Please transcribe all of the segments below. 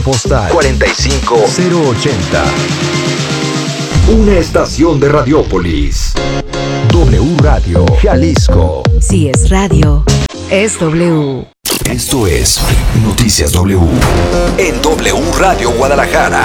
Postal 45080. Una estación de Radiópolis. W Radio Jalisco. Si es radio, es W. Esto es Noticias W en W Radio Guadalajara.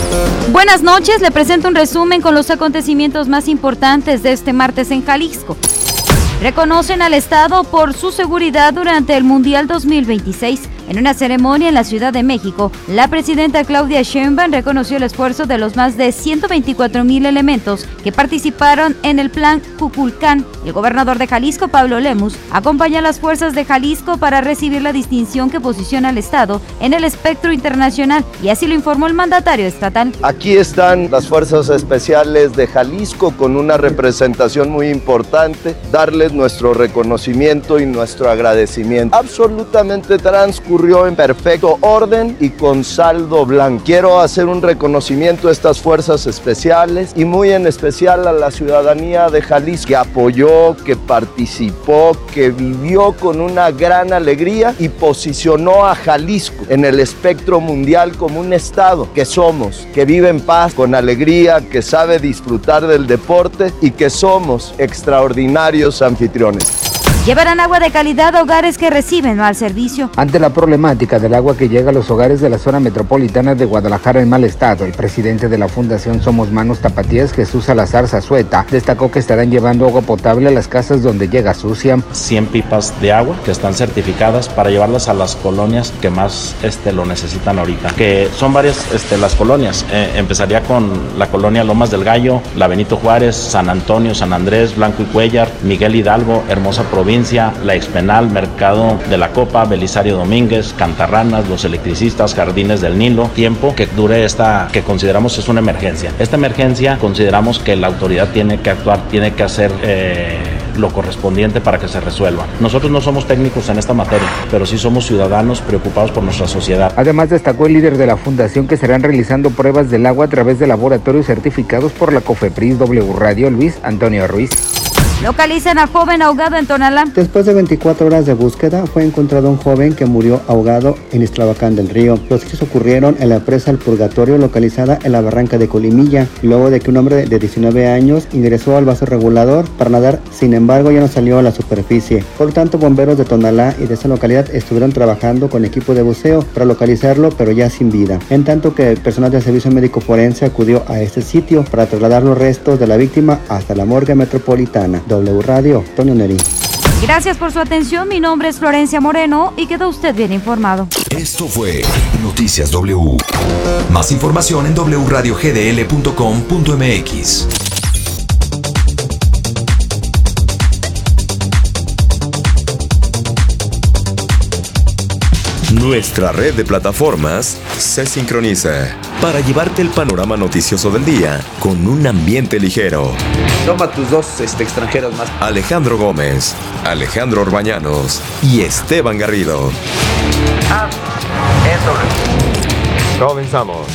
Buenas noches, le presento un resumen con los acontecimientos más importantes de este martes en Jalisco. Reconocen al Estado por su seguridad durante el Mundial 2026. En una ceremonia en la Ciudad de México, la presidenta Claudia Sheinbaum reconoció el esfuerzo de los más de 124,000 elementos que participaron en el Plan Kukulcán. El gobernador de Jalisco, Pablo Lemus, acompaña a las fuerzas de Jalisco para recibir la distinción que posiciona al Estado en el espectro internacional, y así lo informó el mandatario estatal. Aquí están las fuerzas especiales de Jalisco con una representación muy importante, darles nuestro reconocimiento y nuestro agradecimiento. Absolutamente transcurrió en perfecto orden y con saldo blanco. Quiero hacer un reconocimiento a estas fuerzas especiales y muy en especial a la ciudadanía de Jalisco, que apoyó, que participó, que vivió con una gran alegría y posicionó a Jalisco en el espectro mundial como un estado que somos, que vive en paz, con alegría, que sabe disfrutar del deporte y que somos extraordinarios anfitriones. Llevarán agua de calidad a hogares que reciben mal servicio. Ante la problemática del agua que llega a los hogares de la zona metropolitana de Guadalajara en mal estado, el presidente de la Fundación Somos Manos Tapatías, Jesús Salazar Zazueta, destacó que estarán llevando agua potable a las casas donde llega sucia. 100 pipas de agua que están certificadas para llevarlas a las colonias que más lo necesitan ahorita, que son varias las colonias. Empezaría con la colonia Lomas del Gallo, la Benito Juárez, San Antonio, San Andrés, Blanco y Cuellar, Miguel Hidalgo, Hermosa Provincia, la Expenal, Mercado de la Copa, Belisario Domínguez, Cantarranas, Los Electricistas, Jardines del Nilo. Tiempo que dure esta, que consideramos es una emergencia. Esta emergencia consideramos que la autoridad tiene que actuar, tiene que hacer lo correspondiente para que se resuelva. Nosotros no somos técnicos en esta materia, pero sí somos ciudadanos preocupados por nuestra sociedad. Además, destacó el líder de la fundación que estarán realizando pruebas del agua a través de laboratorios certificados por la COFEPRIS. W Radio, Luis Antonio Ruiz. Localizan a joven ahogado en Tonalá. Después de 24 horas de búsqueda, fue encontrado un joven que murió ahogado en Ixtlavacán del Río. Los hechos ocurrieron en la presa El Purgatorio, localizada en la barranca de Colimilla, luego de que un hombre de 19 años ingresó al vaso regulador para nadar, sin embargo ya no salió a la superficie. Por tanto, bomberos de Tonalá y de esa localidad estuvieron trabajando con equipo de buceo para localizarlo, pero ya sin vida. En tanto que el personal del Servicio Médico Forense acudió a este sitio para trasladar los restos de la víctima hasta la morgue metropolitana. W Radio, Antonio Neri. Gracias por su atención, mi nombre es Florencia Moreno y quedó usted bien informado. Esto fue Noticias W. Más información en wradiogdl.com.mx. Nuestra red de plataformas se sincroniza para llevarte el panorama noticioso del día con un ambiente ligero. Toma tus dos extranjeros más. Alejandro Gómez, Alejandro Orbañanos y Esteban Garrido. Comenzamos.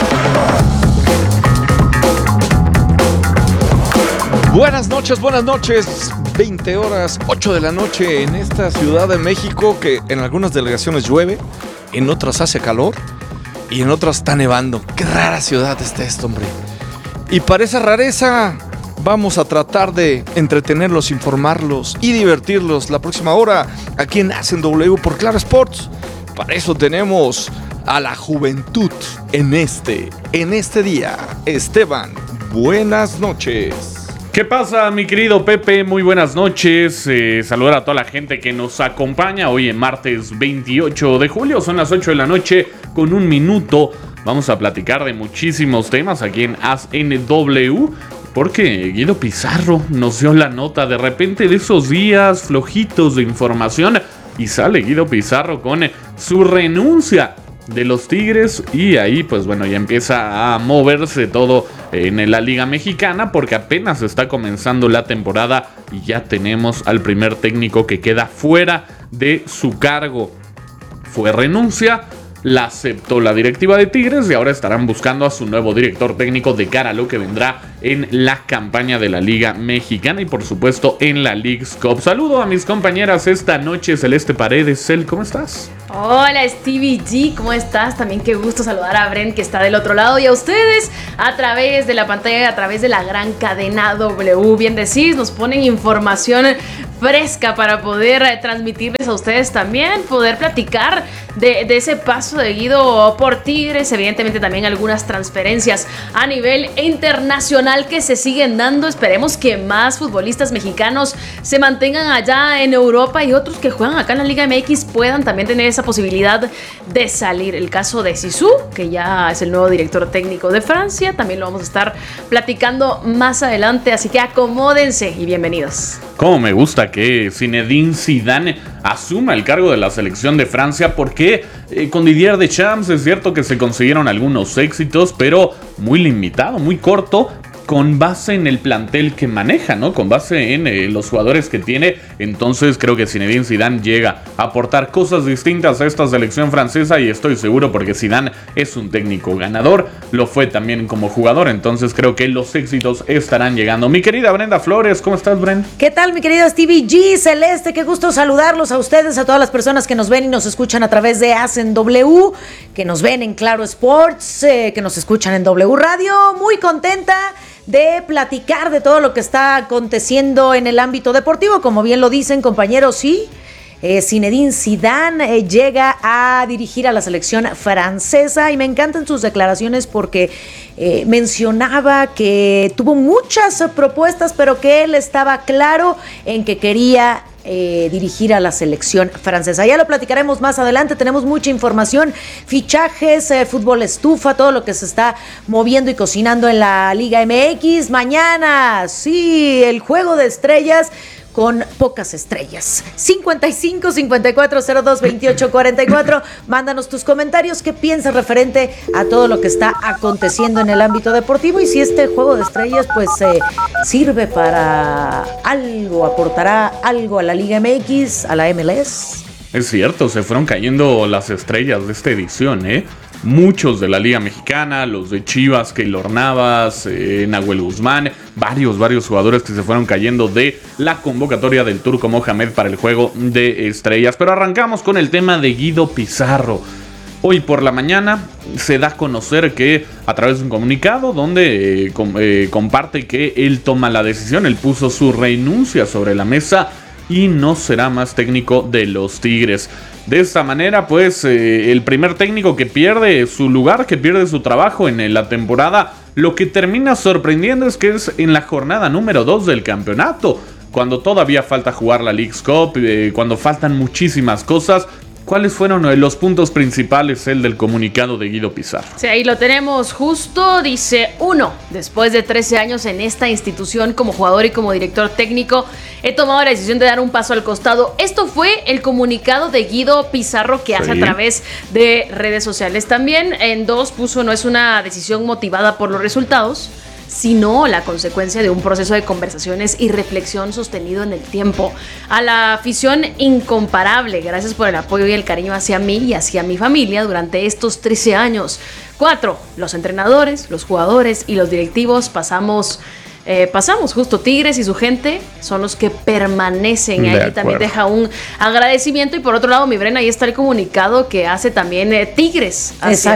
Buenas noches. 20 horas, 8 de la noche en esta Ciudad de México, que en algunas delegaciones llueve, en otras hace calor y en otras está nevando. Qué rara ciudad está esto, hombre. Y para esa rareza vamos a tratar de entretenerlos, informarlos y divertirlos la próxima hora aquí en Hacen W por Claro Sports. Para eso tenemos a la juventud en este día. Esteban, buenas noches. ¿Qué pasa, mi querido Pepe? Muy buenas noches. Saludar a toda la gente que nos acompaña hoy en martes 28 de julio. Son las 8 de la noche con un minuto. Vamos a platicar de muchísimos temas aquí en ASNW, porque Guido Pizarro nos dio la nota de repente de esos días flojitos de información y sale Guido Pizarro con su renuncia de los Tigres, y ahí pues bueno, ya empieza a moverse todo en la Liga Mexicana, porque apenas está comenzando la temporada y ya tenemos al primer técnico que queda fuera de su cargo. Fue renuncia, la aceptó la directiva de Tigres y ahora estarán buscando a su nuevo director técnico de cara a lo que vendrá en la campaña de la Liga Mexicana y por supuesto en la Leagues Cup. Saludo a mis compañeras esta noche, Celeste Paredes. Cel, ¿cómo estás? Hola Stevie G, ¿cómo estás? También qué gusto saludar a Bren que está del otro lado y a ustedes a través de la pantalla, a través de la gran cadena W. Bien decís, nos ponen información fresca para poder transmitirles a ustedes también, poder platicar de ese paso de Guido por Tigres, evidentemente también algunas transferencias a nivel internacional que se siguen dando. Esperemos que más futbolistas mexicanos se mantengan allá en Europa y otros que juegan acá en la Liga MX puedan también tener esa posibilidad de salir. El caso de Zizou, que ya es el nuevo director técnico de Francia, también lo vamos a estar platicando más adelante, así que acomódense y bienvenidos. Cómo me gusta que Zinedine Zidane asuma el cargo de la selección de Francia, porque con Didier Deschamps es cierto que se consiguieron algunos éxitos, pero muy limitado, muy corto, con base en el plantel que maneja, ¿no? Con base en los jugadores que tiene. Entonces creo que Zinedine Zidane llega a aportar cosas distintas a esta selección francesa y estoy seguro porque Zidane es un técnico ganador, lo fue también como jugador, entonces creo que los éxitos estarán llegando. Mi querida Brenda Flores, ¿cómo estás, Bren? ¿Qué tal, mi querido Stevie G? Celeste, qué gusto saludarlos a ustedes, a todas las personas que nos ven y nos escuchan a través de Hacen W, que nos ven en Claro Sports, que nos escuchan en W Radio. Muy contenta de platicar de todo lo que está aconteciendo en el ámbito deportivo. Como bien lo dicen, compañeros, sí, Zinedine Zidane llega a dirigir a la selección francesa y me encantan sus declaraciones porque mencionaba que tuvo muchas propuestas, pero que él estaba claro en que quería dirigir a la selección francesa. Ya lo platicaremos más adelante, tenemos mucha información, fichajes, fútbol estufa, todo lo que se está moviendo y cocinando en la Liga MX. Mañana, sí, el juego de estrellas con pocas estrellas. 55 54 02 28 44. Mándanos tus comentarios, qué piensas referente a todo lo que está aconteciendo en el ámbito deportivo y si este juego de estrellas pues sirve para algo, aportará algo a la Liga MX, a la MLS. Es cierto, se fueron cayendo las estrellas de esta edición, muchos de la Liga Mexicana, los de Chivas, Keylor Navas, Nahuel Guzmán, varios jugadores que se fueron cayendo de la convocatoria del Turco Mohamed para el juego de estrellas. Pero arrancamos con el tema de Guido Pizarro. Hoy por la mañana se da a conocer que a través de un comunicado donde comparte que él toma la decisión, él puso su renuncia sobre la mesa y no será más técnico de los Tigres. De esta manera, pues, el primer técnico que pierde su lugar, que pierde su trabajo en la temporada, lo que termina sorprendiendo es que es en la jornada número 2 del campeonato, cuando todavía falta jugar la Leagues Cup, cuando faltan muchísimas cosas. ¿Cuáles fueron los puntos principales del comunicado de Guido Pizarro? Sí, ahí lo tenemos justo, dice: 1. Después de 13 años en esta institución como jugador y como director técnico, he tomado la decisión de dar un paso al costado. Esto fue el comunicado de Guido Pizarro que hace a través de redes sociales. También en 2 puso: no es una decisión motivada por los resultados, sino la consecuencia de un proceso de conversaciones y reflexión sostenido en el tiempo. A la afición incomparable, gracias por el apoyo y el cariño hacia mí y hacia mi familia durante estos 13 años. 4. Los entrenadores, los jugadores y los directivos pasamos justo. Tigres y su gente son los que permanecen. Ahí también deja un agradecimiento. Y por otro lado, mi Bren, ahí está el comunicado que hace también Tigres.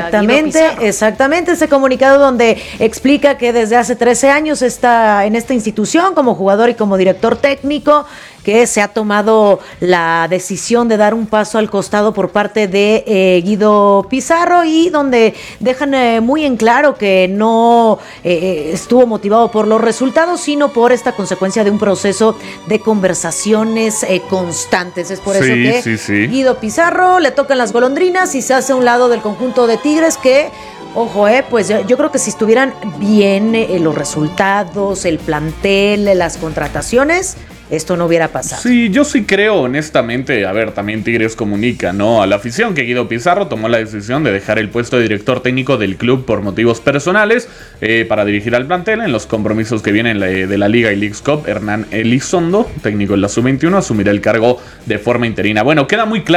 Exactamente, ese comunicado donde explica que desde hace 13 años está en esta institución como jugador y como director técnico, que se ha tomado la decisión de dar un paso al costado por parte de Guido Pizarro y donde dejan muy en claro que no estuvo motivado por los resultados, sino por esta consecuencia de un proceso de conversaciones constantes. Es por eso que Guido Pizarro le tocan las golondrinas y se hace a un lado del conjunto de Tigres que... Ojo, pues yo creo que si estuvieran bien los resultados, el plantel, las contrataciones, esto no hubiera pasado. Sí, yo sí creo, honestamente. A ver, también Tigres comunica, ¿no?, a la afición que Guido Pizarro tomó la decisión de dejar el puesto de director técnico del club por motivos personales para dirigir al plantel en los compromisos que vienen de la Liga y Leagues Cup. Hernán Elizondo, técnico en la Sub-21, asumirá el cargo de forma interina. Bueno, queda muy claro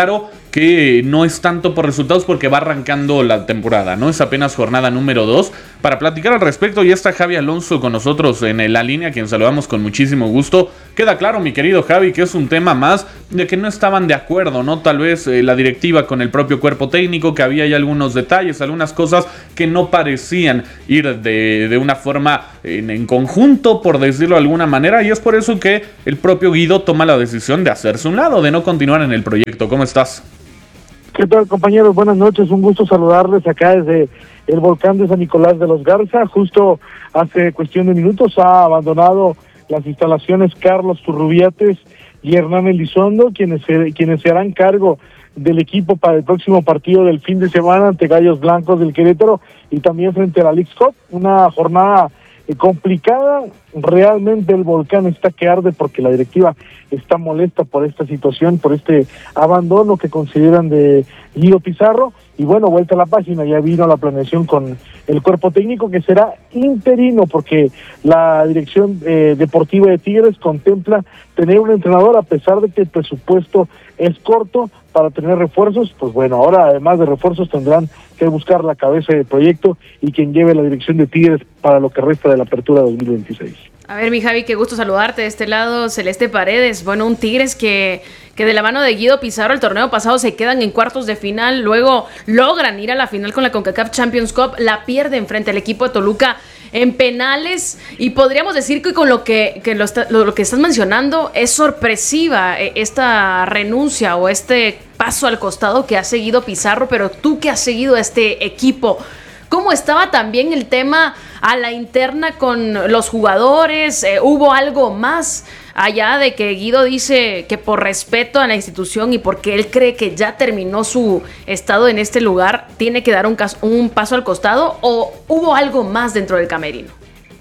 que no es tanto por resultados porque va arrancando la temporada, ¿no? Es apenas jornada número 2. Para platicar al respecto, ya está Javi Alonso con nosotros en la línea, a quien saludamos con muchísimo gusto. Queda claro, mi querido Javi, que es un tema más de que no estaban de acuerdo, ¿no? Tal vez la directiva con el propio cuerpo técnico, que había ya algunos detalles, algunas cosas que no parecían ir de una forma en conjunto, por decirlo de alguna manera, y es por eso que el propio Guido toma la decisión de hacerse un lado, de no continuar en el proyecto. ¿Cómo estás? ¿Qué tal, compañeros? Buenas noches, un gusto saludarles acá desde el volcán de San Nicolás de los Garza. Justo hace cuestión de minutos ha abandonado las instalaciones Carlos Turrubiates y Hernán Elizondo, quienes se harán cargo del equipo para el próximo partido del fin de semana ante Gallos Blancos del Querétaro y también frente a la Leagues Cup. Una jornada complicada. Realmente el volcán está que arde porque la directiva está molesta por esta situación, por este abandono que consideran de Guido Pizarro. Y bueno, vuelta a la página, ya vino la planeación con el cuerpo técnico que será interino, porque la dirección deportiva de Tigres contempla tener un entrenador a pesar de que el presupuesto es corto para tener refuerzos. Pues bueno, ahora además de refuerzos tendrán que buscar la cabeza del proyecto y quien lleve la dirección de Tigres para lo que resta de la apertura 2026. A ver, mi Javi, qué gusto saludarte. De este lado, Celeste Paredes. Bueno, un Tigres que de la mano de Guido Pizarro el torneo pasado se quedan en cuartos de final, luego logran ir a la final con la CONCACAF Champions Cup, la pierden frente al equipo de Toluca en penales, y podríamos decir que con lo que estás mencionando es sorpresiva esta renuncia o este paso al costado que ha seguido Pizarro, pero tú que has seguido a este equipo, ¿cómo estaba también el tema a la interna con los jugadores? ¿Hubo algo más allá de que Guido dice que por respeto a la institución y porque él cree que ya terminó su estado en este lugar, tiene que dar un paso al costado, o hubo algo más dentro del camerino?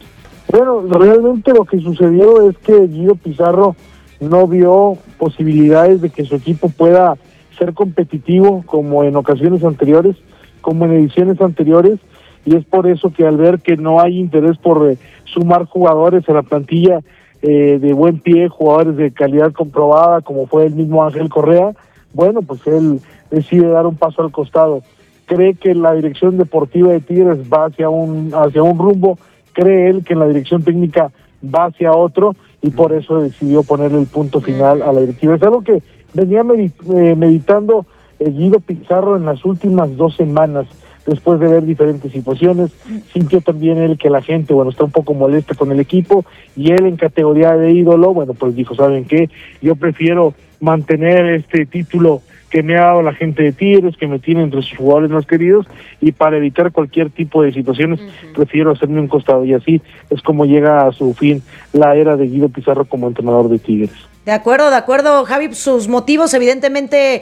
Bueno, realmente lo que sucedió es que Guido Pizarro no vio posibilidades de que su equipo pueda ser competitivo como en ocasiones anteriores, como en ediciones anteriores, y es por eso que al ver que no hay interés por sumar jugadores a la plantilla de buen pie, jugadores de calidad comprobada, como fue el mismo Ángel Correa, bueno, pues él decide dar un paso al costado. Cree que la dirección deportiva de Tigres va hacia un rumbo, cree él que la dirección técnica va hacia otro, y por eso decidió ponerle el punto final a la directiva. Es algo que venía meditando Guido Pizarro en las últimas 2 semanas, después de ver diferentes situaciones. Sintió también él que la gente, está un poco molesta con el equipo, y él en categoría de ídolo, pues dijo, ¿saben qué? Yo prefiero mantener este título que me ha dado la gente de Tigres, que me tiene entre sus jugadores más queridos, y para evitar cualquier tipo de situaciones, prefiero hacerme un costado, y así es como llega a su fin la era de Guido Pizarro como entrenador de Tigres. De acuerdo, Javi, sus motivos evidentemente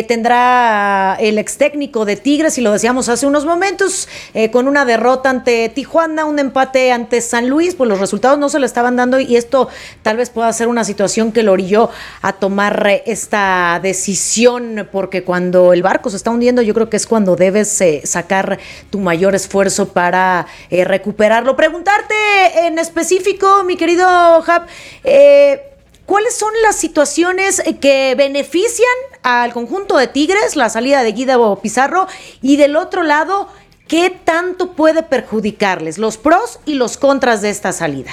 tendrá el ex técnico de Tigres, y lo decíamos hace unos momentos, con una derrota ante Tijuana, un empate ante San Luis, pues los resultados no se le estaban dando, y esto tal vez pueda ser una situación que lo orilló a tomar esta decisión, porque cuando el barco se está hundiendo, yo creo que es cuando debes sacar tu mayor esfuerzo para recuperarlo. Preguntarte en específico, mi querido Jav, ¿cuáles son las situaciones que benefician al conjunto de Tigres, la salida de Guido Pizarro, y del otro lado, qué tanto puede perjudicarles, los pros y los contras de esta salida?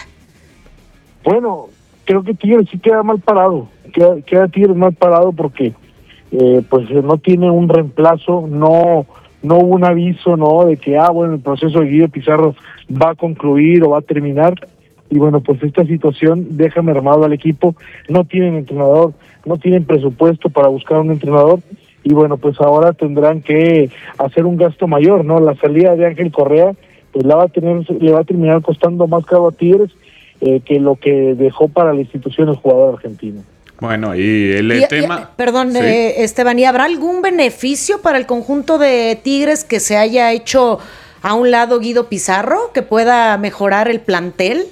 Bueno, creo que Tigres sí queda mal parado, queda Tigres mal parado porque pues no tiene un reemplazo, no hubo un aviso, de que el proceso de Guido Pizarro va a concluir o va a terminar. Y bueno, pues esta situación deja mermado al equipo, no tienen entrenador, no tienen presupuesto para buscar un entrenador, y bueno, pues ahora tendrán que hacer un gasto mayor, La salida de Ángel Correa, pues le va a terminar costando más caro a Tigres que lo que dejó para la institución el jugador argentino. Bueno, y el tema... Perdón, ¿sí? Esteban, ¿y habrá algún beneficio para el conjunto de Tigres que se haya hecho a un lado Guido Pizarro, que pueda mejorar el plantel?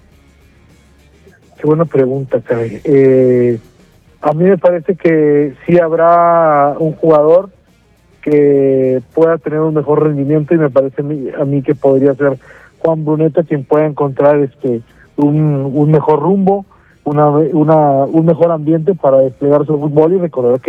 Qué buena pregunta, Karen. A mí me parece que sí habrá un jugador que pueda tener un mejor rendimiento, y me parece a mí que podría ser Juan Bruneta quien pueda encontrar un mejor rumbo, un mejor ambiente para desplegar su fútbol, y recordar que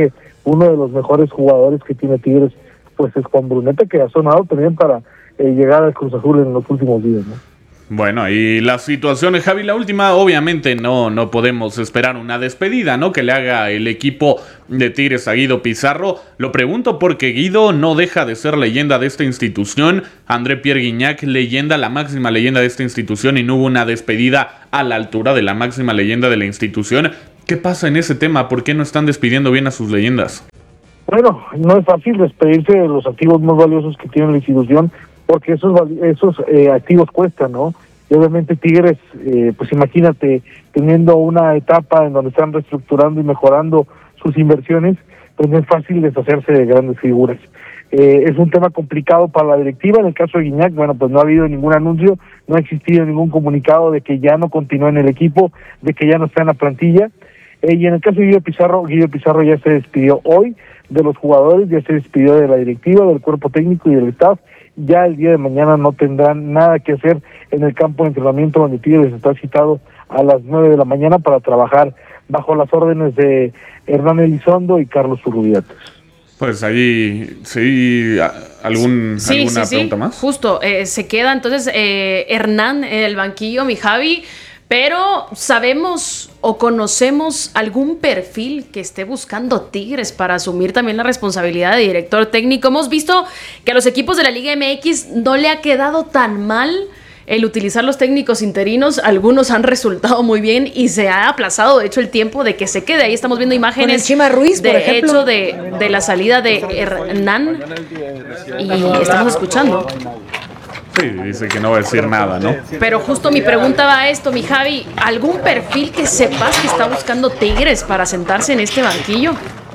uno de los mejores jugadores que tiene Tigres, pues es Juan Bruneta, que ha sonado también para llegar al Cruz Azul en los últimos días, ¿no? Bueno, y la situación, Javi, la última, obviamente no podemos esperar una despedida, ¿no? Que le haga el equipo de Tigres a Guido Pizarro. Lo pregunto porque Guido no deja de ser leyenda de esta institución. André Pierre Gignac, leyenda, la máxima leyenda de esta institución, y no hubo una despedida a la altura de la máxima leyenda de la institución. ¿Qué pasa en ese tema? ¿Por qué no están despidiendo bien a sus leyendas? Bueno, no es fácil despedirse de los activos más valiosos que tiene la institución, porque esos activos cuestan, ¿no? Y obviamente Tigres, pues imagínate, teniendo una etapa en donde están reestructurando y mejorando sus inversiones, pues no es fácil deshacerse de grandes figuras. Es un tema complicado para la directiva. En el caso de Gignac, bueno, pues no ha habido ningún anuncio, no ha existido ningún comunicado de que ya no continúa en el equipo, de que ya no está en la plantilla. Y en el caso de Guido Pizarro ya se despidió hoy de los jugadores, ya se despidió de la directiva, del cuerpo técnico y del staff. Ya el día de mañana no tendrán nada que hacer en el campo de entrenamiento, donde Tigres está citado a las 9 de la mañana para trabajar bajo las órdenes de Hernán Elizondo y Carlos Urrubiates. Pues ahí sí, alguna pregunta más. Justo, se queda entonces Hernán en el banquillo, mi Javi. Pero ¿sabemos o conocemos algún perfil que esté buscando Tigres para asumir también la responsabilidad de director técnico? Hemos visto que a los equipos de la Liga MX no le ha quedado tan mal el utilizar los técnicos interinos. Algunos han resultado muy bien y se ha aplazado, de hecho, el tiempo de que se quede. Ahí estamos viendo imágenes, con el Chima Ruiz, por ejemplo, de la salida de Hernán, y estamos escuchando. Sí, dice que no va a decir nada, ¿no? Pero justo mi pregunta va a esto, mi Javi. ¿Algún perfil que sepas que está buscando Tigres para sentarse en este banquillo?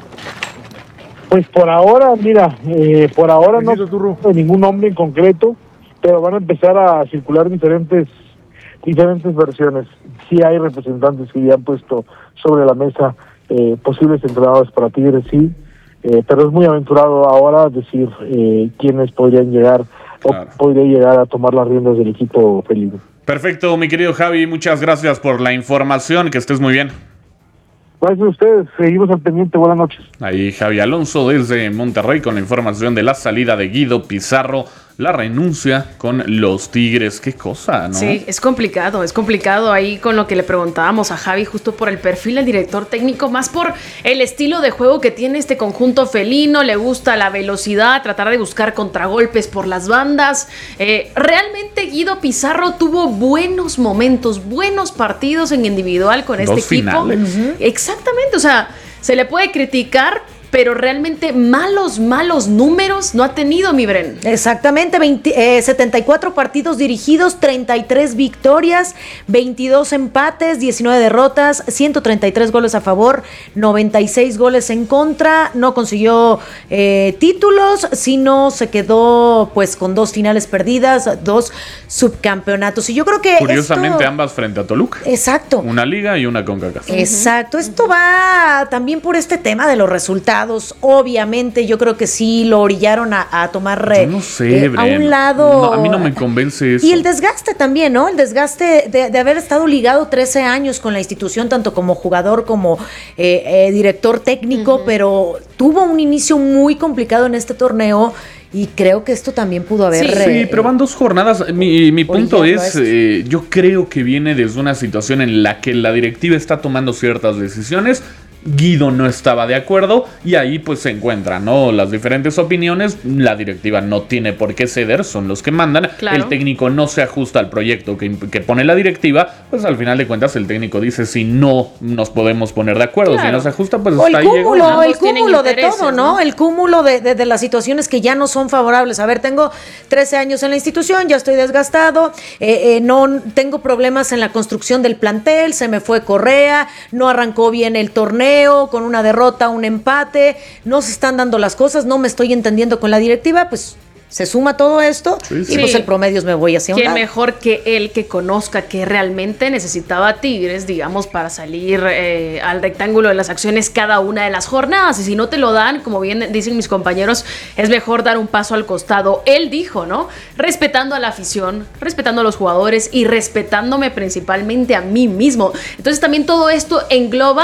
Pues por ahora, mira, no tengo ningún nombre en concreto, pero van a empezar a circular diferentes versiones. Sí hay representantes que ya han puesto sobre la mesa posibles entrenadores para Tigres, sí, pero es muy aventurado ahora decir quiénes podrían llegar o podría llegar a tomar las riendas del equipo felino. Perfecto, mi querido Javi, muchas gracias por la información, que estés muy bien. Gracias a ustedes, seguimos al pendiente, buenas noches. Ahí Javi Alonso desde Monterrey con la información de la salida de Guido Pizarro, la renuncia con los Tigres. Qué cosa, ¿no? Sí, es complicado ahí con lo que le preguntábamos a Javi, justo por el perfil del director técnico, más por el estilo de juego que tiene este conjunto felino. Le gusta la velocidad, tratar de buscar contragolpes por las bandas. Realmente Guido Pizarro tuvo buenos momentos, buenos partidos en individual con este equipo. Exactamente, o sea, se le puede criticar, pero realmente malos números no ha tenido, mi Bren. Exactamente, 74 partidos dirigidos, 33 victorias, 22 empates, 19 derrotas, 133 goles a favor, 96 goles en contra. No consiguió títulos, sino se quedó pues con 2 finales perdidas, 2 subcampeonatos. Y yo creo que curiosamente ambas frente a Toluca. Exacto. Una liga y una CONCACAF. Exacto. Esto va también por este tema de los resultados. Obviamente yo creo que sí lo orillaron a tomar no sé, a un lado. No, a mí no me convence eso. Y el desgaste también, ¿no? El desgaste de haber estado ligado 13 años con la institución, tanto como jugador como director técnico, pero tuvo un inicio muy complicado en este torneo. Y creo que esto también pudo haber... Sí, pero van 2 jornadas. Mi punto es, yo creo que viene desde una situación en la que la directiva está tomando ciertas decisiones. Guido no estaba de acuerdo y ahí pues se encuentran, ¿no?, las diferentes opiniones. La directiva no tiene por qué ceder, son los que mandan. Claro. El técnico no se ajusta al proyecto que pone la directiva, pues al final de cuentas el técnico dice si no nos podemos poner de acuerdo, claro. Si no se ajusta pues o hasta el cúmulo, ahí llegó. El cúmulo de todo, ¿no? El cúmulo de las situaciones que ya no son favorables. A ver, tengo 13 años en la institución, ya estoy desgastado, no tengo problemas en la construcción del plantel, se me fue Correa, no arrancó bien el torneo, con una derrota, un empate, no se están dando las cosas, no me estoy entendiendo con la directiva, pues se suma todo esto y pues el promedio me voy hacia un lado. ¿Quién mejor que él que conozca que realmente necesitaba Tigres, digamos, para salir al rectángulo de las acciones cada una de las jornadas? Y si no te lo dan, como bien dicen mis compañeros, es mejor dar un paso al costado. Él dijo, ¿no? Respetando a la afición, respetando a los jugadores y respetándome principalmente a mí mismo. Entonces también todo esto engloba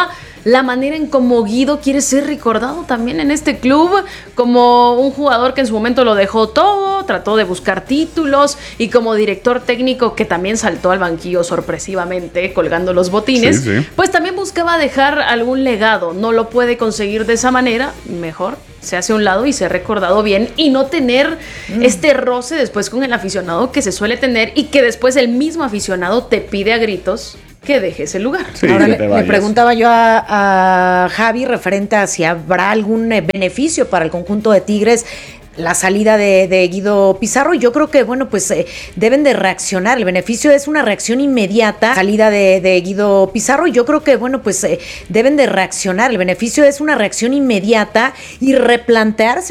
la manera en cómo Guido quiere ser recordado también en este club como un jugador que en su momento lo dejó todo, trató de buscar títulos, y como director técnico que también saltó al banquillo sorpresivamente colgando los botines, pues también buscaba dejar algún legado. No lo puede conseguir de esa manera, mejor se hace a un lado y ser recordado bien y no tener este roce después con el aficionado que se suele tener y que después el mismo aficionado te pide a gritos que dejes el lugar. Sí, ahora le preguntaba yo a Javi referente a si habrá algún beneficio para el conjunto de Tigres la salida de Guido Pizarro. Yo creo que, bueno, pues deben de reaccionar. El beneficio es una reacción inmediata. Salida de Guido Pizarro. Yo creo que, bueno, pues deben de reaccionar. El beneficio es una reacción inmediata y replantearse